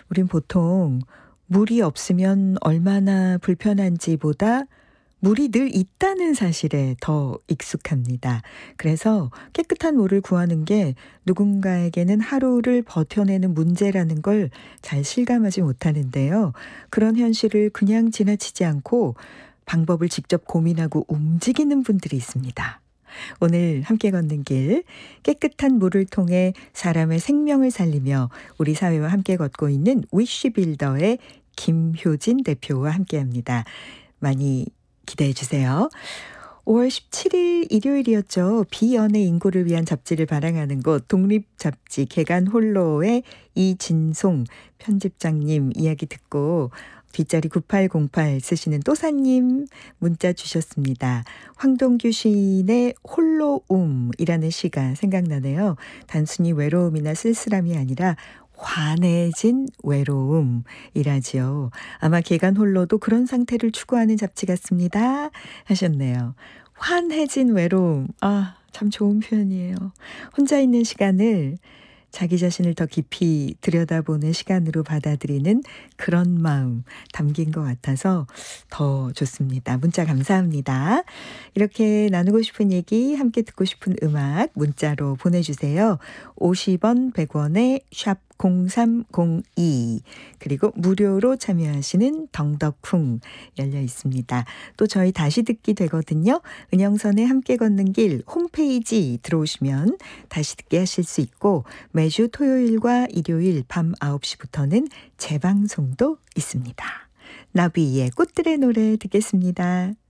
우린 보통 물이 없으면 얼마나 불편한지보다 물이 늘 있다는 사실에 더 익숙합니다. 그래서 깨끗한 물을 구하는 게 누군가에게는 하루를 버텨내는 문제라는 걸 잘 실감하지 못하는데요. 그런 현실을 그냥 지나치지 않고 방법을 직접 고민하고 움직이는 분들이 있습니다. 오늘 함께 걷는 길, 깨끗한 물을 통해 사람의 생명을 살리며 우리 사회와 함께 걷고 있는 위시빌더의 김효진 대표와 함께합니다. 많이 기대해 주세요. 5월 17일 일요일이었죠. 비연애 인구를 위한 잡지를 발행하는 곳 독립잡지 개간홀로의 이진송 편집장님 이야기 듣고 뒷자리 9808 쓰시는 또사님 문자 주셨습니다. 황동규 시인의 홀로움이라는 시가 생각나네요. 단순히 외로움이나 쓸쓸함이 아니라 환해진 외로움이라지요. 아마 개간홀로도 그런 상태를 추구하는 잡지 같습니다. 하셨네요. 환해진 외로움. 참 좋은 표현이에요. 혼자 있는 시간을 자기 자신을 더 깊이 들여다보는 시간으로 받아들이는 그런 마음 담긴 것 같아서 더 좋습니다. 문자 감사합니다. 이렇게 나누고 싶은 얘기, 함께 듣고 싶은 음악 문자로 보내주세요. 50원, 100원에 샵 0302 그리고 무료로 참여하시는 덩덕쿵 열려 있습니다. 또 저희 다시 듣기 되거든요. 은영선의 함께 걷는 길 홈페이지 들어오시면 다시 듣기 하실 수 있고 매주 토요일과 일요일 밤 9시부터는 재방송도 있습니다. 나비의 꽃들의 노래 듣겠습니다.